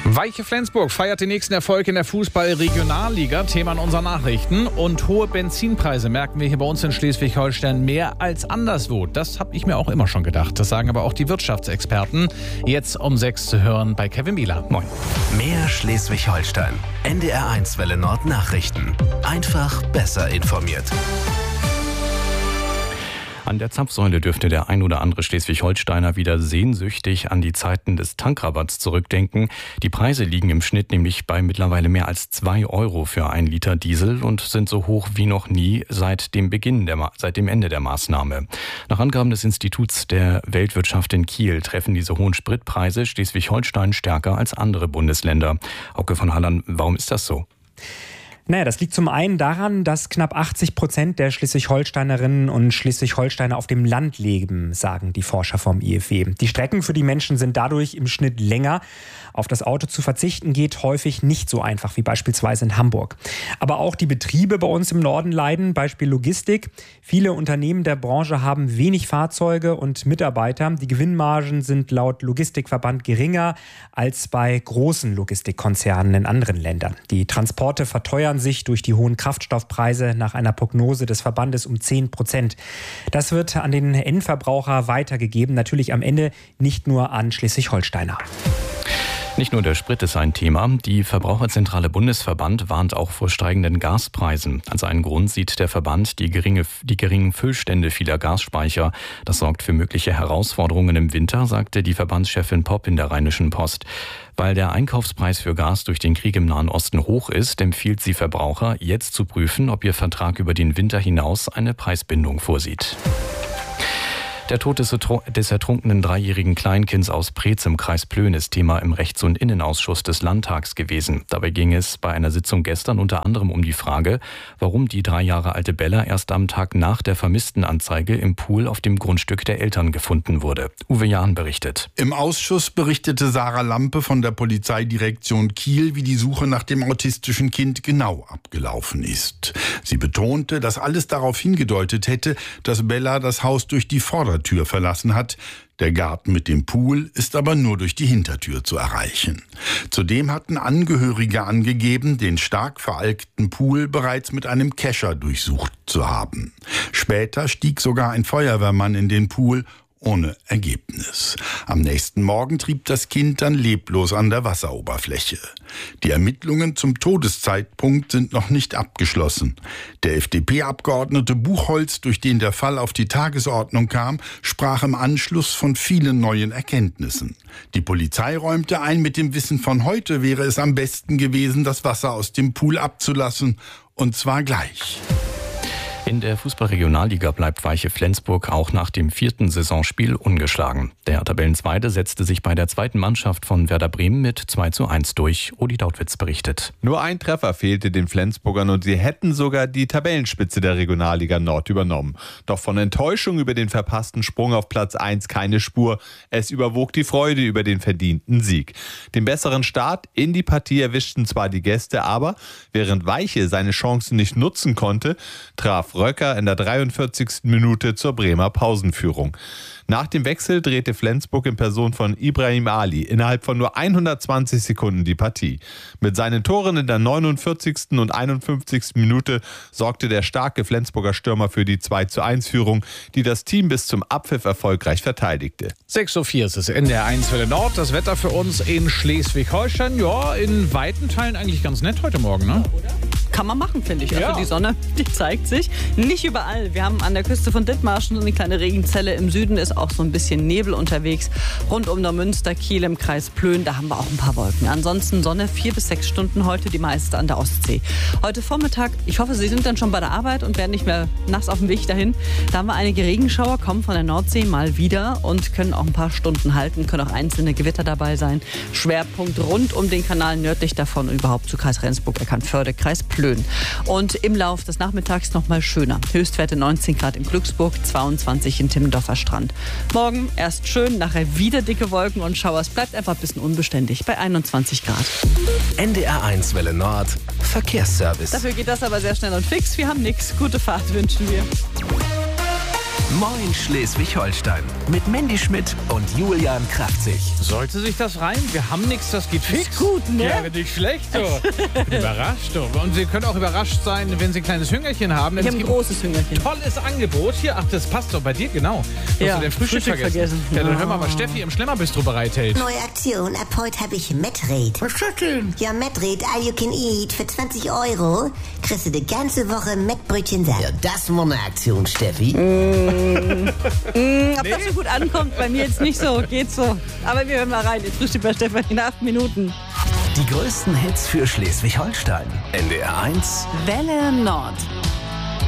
Weiche Flensburg feiert den nächsten Erfolg in der Fußball-Regionalliga. Thema in unseren Nachrichten. Und hohe Benzinpreise merken wir hier bei uns in Schleswig-Holstein mehr als anderswo. Das habe ich mir auch immer schon gedacht. Das sagen aber auch die Wirtschaftsexperten. Jetzt um 6 zu hören bei Kevin Bieler. Moin. Mehr Schleswig-Holstein. NDR1 Welle Nord Nachrichten. Einfach besser informiert. An der Zapfsäule dürfte der ein oder andere Schleswig-Holsteiner wieder sehnsüchtig an die Zeiten des Tankrabatts zurückdenken. Die Preise liegen im Schnitt nämlich bei mittlerweile mehr als 2 Euro für 1 Liter Diesel und sind so hoch wie noch nie seit dem Ende der Maßnahme. Nach Angaben des Instituts der Weltwirtschaft in Kiel treffen diese hohen Spritpreise Schleswig-Holstein stärker als andere Bundesländer. Hauke von Halland, warum ist das so? Naja, das liegt zum einen daran, dass knapp 80% der Schleswig-Holsteinerinnen und Schleswig-Holsteiner auf dem Land leben, sagen die Forscher vom IFW. Die Strecken für die Menschen sind dadurch im Schnitt länger. Auf das Auto zu verzichten geht häufig nicht so einfach wie beispielsweise in Hamburg. Aber auch die Betriebe bei uns im Norden leiden, Beispiel Logistik. Viele Unternehmen der Branche haben wenig Fahrzeuge und Mitarbeiter. Die Gewinnmargen sind laut Logistikverband geringer als bei großen Logistikkonzernen in anderen Ländern. Die Transporte verteuern sich durch die hohen Kraftstoffpreise nach einer Prognose des Verbandes um 10%. Das wird an den Endverbraucher weitergegeben, natürlich am Ende nicht nur an Schleswig-Holsteiner. Nicht nur der Sprit ist ein Thema. Die Verbraucherzentrale Bundesverband warnt auch vor steigenden Gaspreisen. Als einen Grund sieht der Verband die geringen Füllstände vieler Gasspeicher. Das sorgt für mögliche Herausforderungen im Winter, sagte die Verbandschefin Popp in der Rheinischen Post. Weil der Einkaufspreis für Gas durch den Krieg im Nahen Osten hoch ist, empfiehlt sie Verbraucher, jetzt zu prüfen, ob ihr Vertrag über den Winter hinaus eine Preisbindung vorsieht. Der Tod des ertrunkenen 3-jährigen Kleinkinds aus Preetz im Kreis Plön ist Thema im Rechts- und Innenausschuss des Landtags gewesen. Dabei ging es bei einer Sitzung gestern unter anderem um die Frage, warum die 3 Jahre alte Bella erst am Tag nach der Vermisstenanzeige im Pool auf dem Grundstück der Eltern gefunden wurde. Uwe Jahn berichtet. Im Ausschuss berichtete Sarah Lampe von der Polizeidirektion Kiel, wie die Suche nach dem autistischen Kind genau abgelaufen ist. Sie betonte, dass alles darauf hingedeutet hätte, dass Bella das Haus durch die Vordertür verlassen hat. Der Garten mit dem Pool ist aber nur durch die Hintertür zu erreichen. Zudem hatten Angehörige angegeben, den stark veralkten Pool bereits mit einem Kescher durchsucht zu haben. Später stieg sogar ein Feuerwehrmann in den Pool, ohne Ergebnis. Am nächsten Morgen trieb das Kind dann leblos an der Wasseroberfläche. Die Ermittlungen zum Todeszeitpunkt sind noch nicht abgeschlossen. Der FDP-Abgeordnete Buchholz, durch den der Fall auf die Tagesordnung kam, sprach im Anschluss von vielen neuen Erkenntnissen. Die Polizei räumte ein, mit dem Wissen von heute wäre es am besten gewesen, das Wasser aus dem Pool abzulassen, und zwar gleich. In der Fußball-Regionalliga bleibt Weiche Flensburg auch nach dem 4. Saisonspiel ungeschlagen. Der Tabellenzweite setzte sich bei der zweiten Mannschaft von Werder Bremen mit 2:1 durch. Uli Dautwitz berichtet. Nur ein Treffer fehlte den Flensburgern und sie hätten sogar die Tabellenspitze der Regionalliga Nord übernommen. Doch von Enttäuschung über den verpassten Sprung auf Platz 1 keine Spur. Es überwog die Freude über den verdienten Sieg. Den besseren Start in die Partie erwischten zwar die Gäste, aber während Weiche seine Chancen nicht nutzen konnte, traf Röcker in der 43. Minute zur Bremer Pausenführung. Nach dem Wechsel drehte Flensburg in Person von Ibrahim Ali innerhalb von nur 120 Sekunden die Partie. Mit seinen Toren in der 49. und 51. Minute sorgte der starke Flensburger Stürmer für die 2:1-Führung, die das Team bis zum Abpfiff erfolgreich verteidigte. 6:04 ist es in der 1 Welle Nord. Das Wetter für uns in Schleswig-Holstein. Ja, in weiten Teilen eigentlich ganz nett heute Morgen, ne? Kann man machen, finde ich. Also Ja. die Sonne, die zeigt sich. Nicht überall. Wir haben an der Küste von Dithmarschen so eine kleine Regenzelle. Im Süden ist auch so ein bisschen Nebel unterwegs. Rund um Neumünster, Kiel im Kreis Plön, da haben wir auch ein paar Wolken. Ansonsten Sonne 4 bis 6 Stunden heute, die meiste an der Ostsee. Heute Vormittag, ich hoffe, Sie sind dann schon bei der Arbeit und werden nicht mehr nass auf dem Weg dahin. Da haben wir einige Regenschauer, kommen von der Nordsee mal wieder und können auch ein paar Stunden halten, können auch einzelne Gewitter dabei sein. Schwerpunkt rund um den Kanal nördlich davon und überhaupt zu Kreis Rendsburg, Eckernförde, Kreis Plön. Und im Lauf des Nachmittags noch mal schöner. Höchstwerte 19 Grad in Glücksburg, 22 in Timmendorfer Strand. Morgen erst schön, nachher wieder dicke Wolken und Schauer. Es bleibt einfach ein bisschen unbeständig bei 21 Grad. NDR1 Welle Nord, Verkehrsservice. Dafür geht das aber sehr schnell und fix. Wir haben nichts. Gute Fahrt wünschen wir. Moin Schleswig-Holstein mit Mandy Schmidt und Julian Kraftzig. Sollte sich das reimen? Wir haben nichts, das geht fix. Ist gut, ne? Ja, nicht schlecht. So. Bin überrascht. So. Und Sie können auch überrascht sein, wenn Sie ein kleines Hüngerchen haben. Ich Denn habe es ein gibt großes Hüngerchen. tolles Angebot. Hier, ach, das passt doch bei dir, genau. Du Ja, hast du den Frühstück vergessen. Ja, dann hör mal, was Steffi im Schlemmerbistro bereithält. Neue Aktion, ab heute habe ich Metrate. Was ist das denn? Ja, Metrate, all you can eat. Für 20 € kriegst du die ganze Woche Mettbrötchen satt. Ja, das war eine Aktion, Steffi. Ob das so gut ankommt, bei mir jetzt nicht so. Geht so. Aber wir hören mal rein. Jetzt Frühstück bei Stefan in 8 Minuten. Die größten Hits für Schleswig-Holstein. NDR 1. Welle Nord.